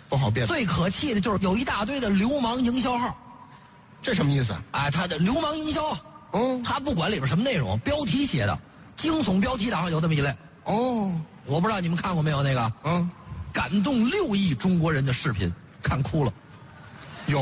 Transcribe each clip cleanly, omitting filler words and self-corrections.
不好辨。 最可气的就是有一大堆的流氓营销号， 这什么意思？ 哎，他的流氓营销，他不管里边什么内容，标题写的惊悚标题党有这么一类。我不知道你们看过没有那个，感动6亿中国人的视频，看哭了。有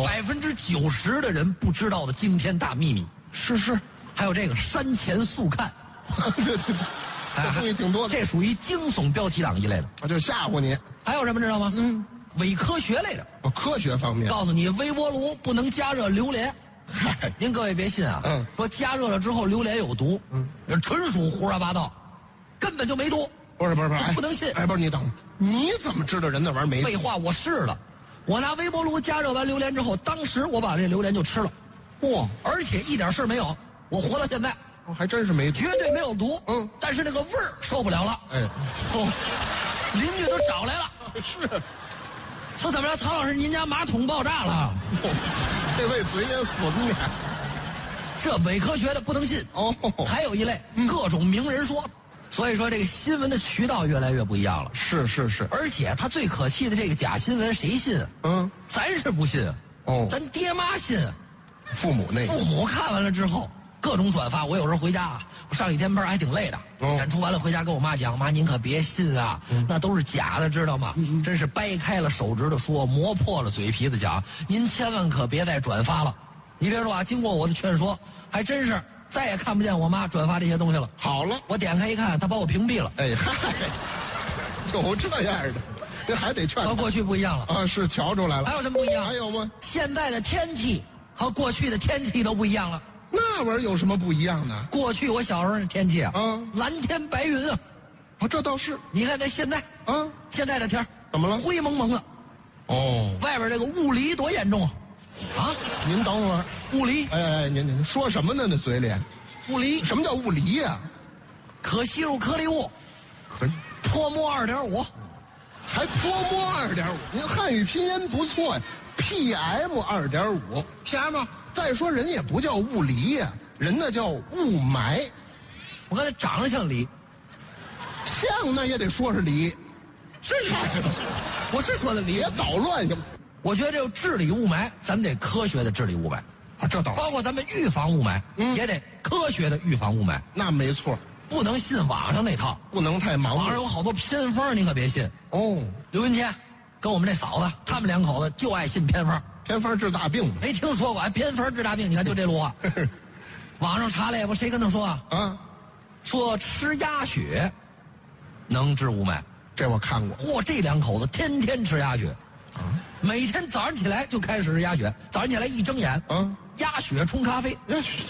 90%的人不知道的惊天大秘密。 是， 还有这个山前速看， 对，这东西挺多的。 这属于惊悚标题党一类的， 我就吓唬你。 还有什么知道吗？伪科学类的。 科学方面， 告诉你微波炉不能加热榴莲。您各位别信啊，说加热了之后榴莲有毒，纯属胡说八道，根本就没毒。 不是， 不能信。 不是你等，你怎么知道人那玩意儿没毒？ 废话，我试了，我拿微波炉加热完榴莲之后，当时我把这榴莲就吃了，而且一点事没有，我活到现在。 还真是没毒， 绝对没有毒。但是那个味儿受不了了。邻居都找来了。 是， 说怎么着，曹老师，您家马桶爆炸了？ 这位嘴也损你。 这伪科学的不能信。还有一类各种名人说。所以说这个新闻的渠道越来越不一样了。 是， 而且他最可气的这个假新闻谁信？咱是不信。咱爹妈信。 父母看完了之后各种转发。我有时候回家啊，我上一天班还挺累的，演出完了回家跟我妈讲，妈您可别信啊，那都是假的，知道吗？真是掰开了手指头说，磨破了嘴皮子讲，您千万可别再转发了。你别说啊，经过我的劝说，还真是再也看不见我妈转发这些东西了。 好了， 我点开一看，她把我屏蔽了。 有这样的，这还得劝。 和过去不一样了是瞧出来了。 还有什么不一样？ 还有吗？ 现在的天气和过去的天气都不一样了。 那玩意儿有什么不一样呢？ 过去我小时候的天气蓝天白云啊。 这倒是。 你看这现在现在这天怎么了？ 灰蒙蒙的。外边这个雾离多严重啊！ 您等会儿。 雾离。 您说什么呢？那嘴里。 雾离。 什么叫雾离呀？ 可吸入颗粒物。泼墨2.5。 还泼墨2.5？您汉语拼音不错呀。PM 2.5。 PM。 再说人也不叫雾离呀，人那叫雾霾。 我看他长得像梨， 像那也得说是梨， 是梨。我是说的梨， 别捣乱行吗？ 我觉得这个治理雾霾，咱们得科学的治理雾霾这倒包括咱们预防雾霾，也得科学的预防雾霾。 那没错， 不能信网上那套， 不能太盲目。 网上有好多偏方，你可别信。刘云天跟我们这嫂子，他们2口子就爱信偏方。 偏方治大病没听说过偏方治大病？你看就这路话。网上查了也不，谁跟他说说吃鸭血能治雾霾。 这我看过。 这2口子天天吃鸭血，每天早上起来就开始吃鸭血，早上起来一睁眼，鸭血冲咖啡，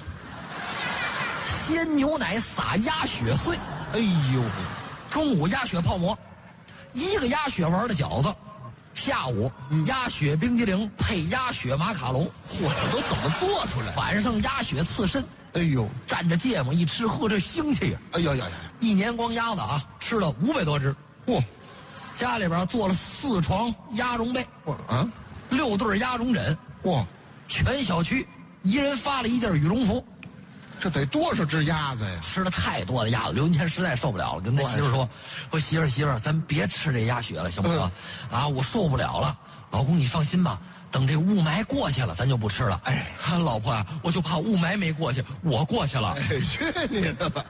鲜牛奶撒鸭血碎，中午鸭血泡馍，1个鸭血丸的饺子。下午鸭血冰激凌配鸭血马卡龙， 这都怎么做出来？ 晚上鸭血刺身，蘸着芥末一吃，喝这腥气呀！一年光鸭子吃了500多只。家里边做了4床鸭绒被，6对鸭绒枕，全小区1人发了1件羽绒服。 这得多少只鸭子呀？ 吃了太多的鸭子，刘云天实在受不了了，跟他媳妇说：“媳妇，咱别吃这鸭血了，行不行？我受不了了。老公，你放心吧，等这雾霾过去了，咱就不吃了。老婆啊，我就怕雾霾没过去，我过去了。 去你的吧！”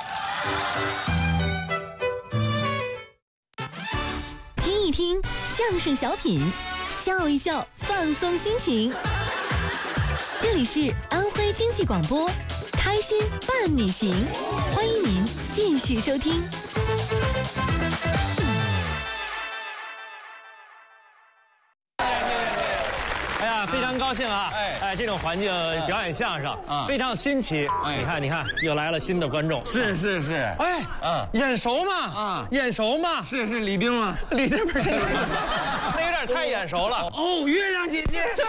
听一听相声小品，笑一笑，放松心情。这里是安徽经济广播，开心伴你行，欢迎您继续收听。 非常高兴啊！这种环境表演相声非常新奇。你看，又来了新的观众。 是。 眼熟吗？眼熟吗？ 是李冰吗？ 李冰不是，那有点太眼熟了。 月亮姐姐。 对。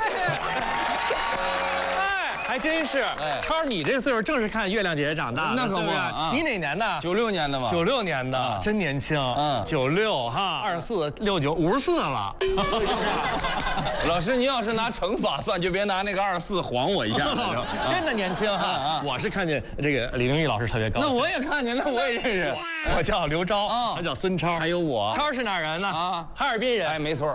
还真是。超，你这岁数正是看月亮姐姐长大的， 那可不你哪年的 ？96年的吧。 96年的，真年轻。96哈，24、69、54了。 老师，您要是拿乘法算，就别拿那个24晃我一下。 真的年轻哈！我是看见这个李玲玉老师特别高兴。 那我也看见，那我也认识。 我叫刘钊，他叫孙超， 还有我。 超是哪儿人呢？哈尔滨人。 没错。